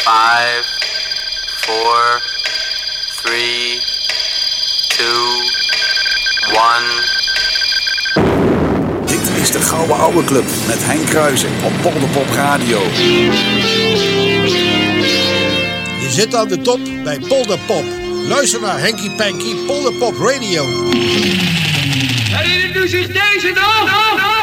5, 4, 3, 2, 1. Dit is de Gouden Ouwe Club met Henk Kruijsen op Polderpop Radio. Je zit aan de top bij Polderpop. Luister naar Henky Panky Polderpop Radio. Herinnert u zich deze nog?